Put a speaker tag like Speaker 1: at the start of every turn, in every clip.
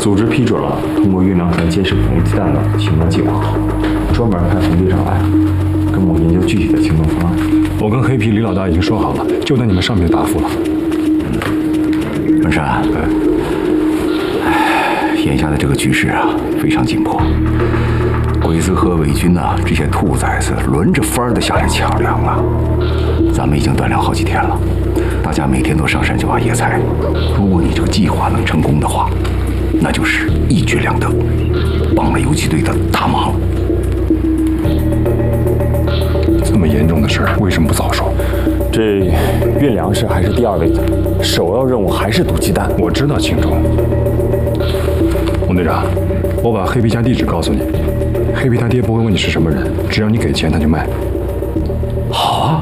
Speaker 1: 组织批准了通过运粮船监视恐怖鸡蛋的行动计划，专门派冯队长来跟我研究具体的行动方案。
Speaker 2: 我跟黑皮李老大已经说好了，就等你们上面答复了。
Speaker 3: 文山，眼下的这个局势啊，非常紧迫。鬼子和伪军呐，这些兔崽子轮着番的下来抢粮了。咱们已经断粮好几天了，大家每天都上山去挖野菜。如果你这个计划能成功的话，那就是一举两得，帮了游击队的大忙。
Speaker 2: 这么严重的事儿，为什么不早说？
Speaker 1: 这运粮食还是第二位的，首要任务还是毒鸡蛋。
Speaker 2: 我知道清楚。王队长，我把黑皮家地址告诉你，黑皮他爹不会问你是什么人，只要你给钱他就卖。
Speaker 3: 好啊。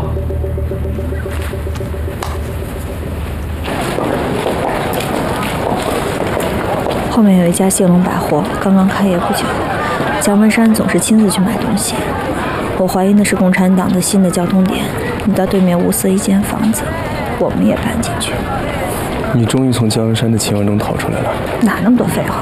Speaker 4: 后面有一家谢龙百货，刚刚开业不久。蒋文山总是亲自去买东西。我怀疑那是共产党的新的交通点。你到对面物色一间房子，我们也搬进去。
Speaker 5: 你终于从姜文山的情网中逃出来了。
Speaker 4: 哪那么多废话？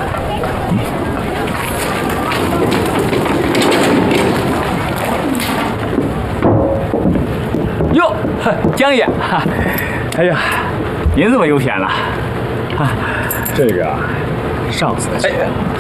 Speaker 6: 哟，江爷，哎呀，您这么悠闲了。
Speaker 2: 这个啊，上司的钱。